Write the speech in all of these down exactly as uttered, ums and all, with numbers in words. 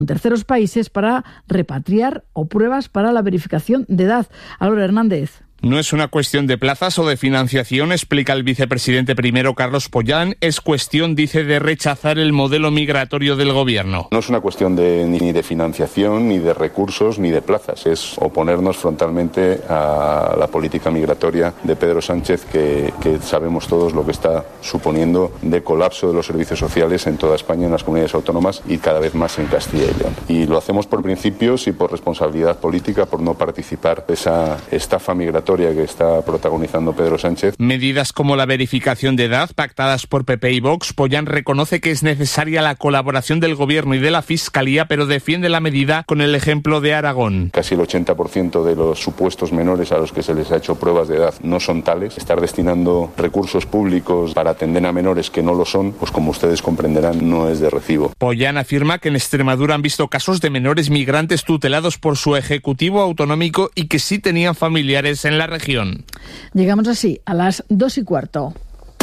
terceros países para repatriar o pruebas para la verificación de edad. Álvaro Hernández. No es una cuestión de plazas o de financiación, explica el vicepresidente primero Carlos Pollán. Es cuestión, dice, de rechazar el modelo migratorio del gobierno. No es una cuestión de, ni de financiación, ni de recursos, ni de plazas. Es oponernos frontalmente a la política migratoria de Pedro Sánchez, que, que sabemos todos lo que está suponiendo de colapso de los servicios sociales en toda España, en las comunidades autónomas y cada vez más en Castilla y León. Y lo hacemos por principios y por responsabilidad política, por no participar de esa estafa migratoria que está protagonizando Pedro Sánchez. Medidas como la verificación de edad, pactadas por P P y Vox. Pollán reconoce que es necesaria la colaboración del Gobierno y de la Fiscalía, pero defiende la medida con el ejemplo de Aragón. Casi el ochenta por ciento de los supuestos menores a los que se les ha hecho pruebas de edad no son tales. Estar destinando recursos públicos para atender a menores que no lo son, pues como ustedes comprenderán, no es de recibo. Pollán afirma que en Extremadura han visto casos de menores migrantes tutelados por su ejecutivo autonómico y que sí tenían familiares en la región. Llegamos así a las dos y cuarto.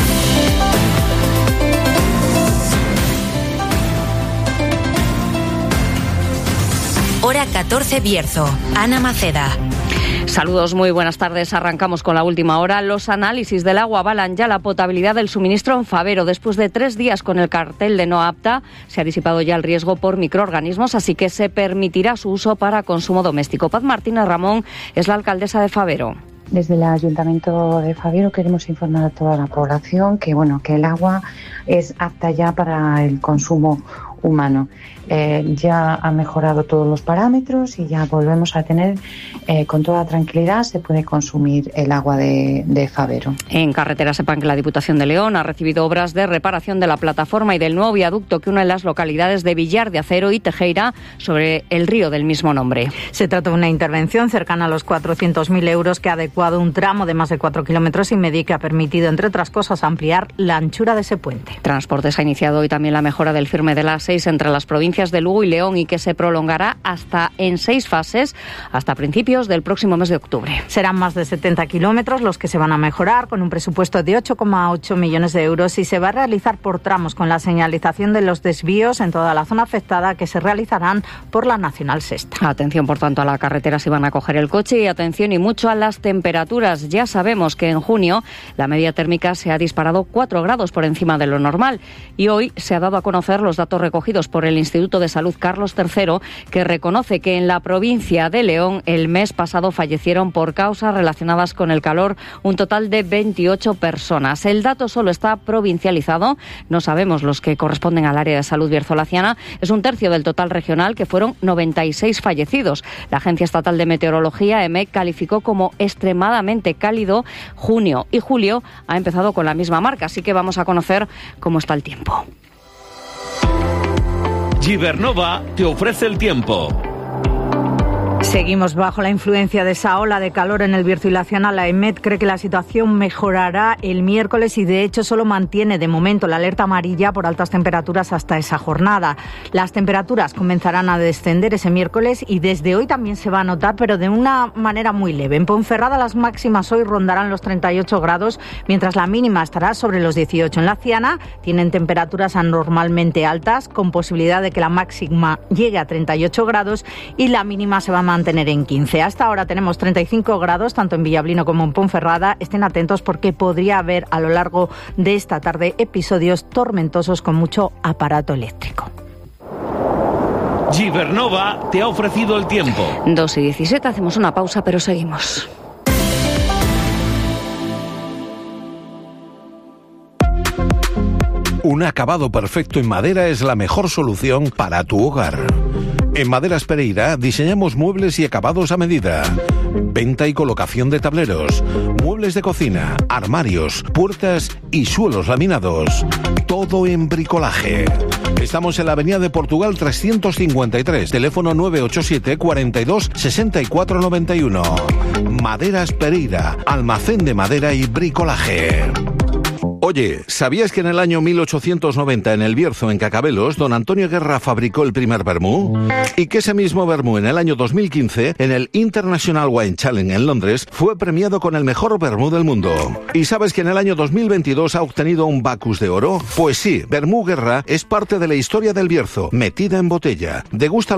Hora catorce Bierzo. Ana Maceda. Saludos, muy buenas tardes. Arrancamos con la última hora. Los análisis del agua avalan ya la potabilidad del suministro en Fabero. Después de tres días con el cartel de no apta, se ha disipado ya el riesgo por microorganismos, así que se permitirá su uso para consumo doméstico. Paz Martínez Ramón es la alcaldesa de Fabero. Desde el Ayuntamiento de Fabero queremos informar a toda la población que bueno que el agua es apta ya para el consumo humano. Eh, ya ha mejorado todos los parámetros y ya volvemos a tener eh, con toda tranquilidad se puede consumir el agua de, de Fabero. En carretera sepan que la Diputación de León ha recibido obras de reparación de la plataforma y del nuevo viaducto que une las localidades de Villar de Acero y Tejeira sobre el río del mismo nombre. Se trata de una intervención cercana a los cuatrocientos mil euros que ha adecuado un tramo de más de cuatro kilómetros y medio y que ha permitido, entre otras cosas, ampliar la anchura de ese puente. Transportes ha iniciado hoy también la mejora del firme de la A seis entre las provincias de Lugo y León y que se prolongará hasta en seis fases hasta principios del próximo mes de octubre. Serán más de setenta kilómetros los que se van a mejorar con un presupuesto de ocho coma ocho millones de euros y se va a realizar por tramos con la señalización de los desvíos en toda la zona afectada que se realizarán por la Nacional Sexta. Atención, por tanto, a la carretera si van a coger el coche y atención y mucho a las temperaturas. Ya sabemos que en junio la media térmica se ha disparado cuatro grados por encima de lo normal y hoy se ha dado a conocer los datos recogidos por el Instituto de Salud Carlos tercero, que reconoce que en la provincia de León el mes pasado fallecieron por causas relacionadas con el calor un total de veintiocho personas. El dato solo está provincializado, no sabemos los que corresponden al área de salud bierzolaciana, es un tercio del total regional, que fueron noventa y seis fallecidos. La Agencia Estatal de Meteorología, E M E C, calificó como extremadamente cálido junio y julio ha empezado con la misma marca, así que vamos a conocer cómo está el tiempo. Gibernova te ofrece el tiempo. Seguimos bajo la influencia de esa ola de calor en el Bierzo y la Ciana. La E M E T cree que la situación mejorará el miércoles y de hecho solo mantiene de momento la alerta amarilla por altas temperaturas hasta esa jornada. Las temperaturas comenzarán a descender ese miércoles y desde hoy también se va a notar, pero de una manera muy leve. En Ponferrada las máximas hoy rondarán los treinta y ocho grados, mientras la mínima estará sobre los dieciocho. En la Ciana tienen temperaturas anormalmente altas, con posibilidad de que la máxima llegue a treinta y ocho grados y la mínima se va a mantener en quince. Hasta ahora tenemos treinta y cinco grados, tanto en Villablino como en Ponferrada. Estén atentos porque podría haber a lo largo de esta tarde episodios tormentosos con mucho aparato eléctrico. Gibernova te ha ofrecido el tiempo. dos y diecisiete, hacemos una pausa, pero seguimos. Un acabado perfecto en madera es la mejor solución para tu hogar. En Maderas Pereira diseñamos muebles y acabados a medida. Venta y colocación de tableros, muebles de cocina, armarios, puertas y suelos laminados. Todo en bricolaje. Estamos en la avenida de Portugal trescientos cincuenta y tres, teléfono nueve ocho siete, cuarenta y dos, sesenta y cuatro noventa y uno. Maderas Pereira, almacén de madera y bricolaje. Oye, ¿sabías que en el año mil ochocientos noventa en el Bierzo, en Cacabelos, don Antonio Guerra fabricó el primer vermú? Y que ese mismo vermú en el año dos mil quince, en el International Wine Challenge en Londres, fue premiado con el mejor vermú del mundo. ¿Y sabes que en el año dos mil veintidós ha obtenido un Bacus de oro? Pues sí, Vermú Guerra es parte de la historia del Bierzo, metida en botella. Degusta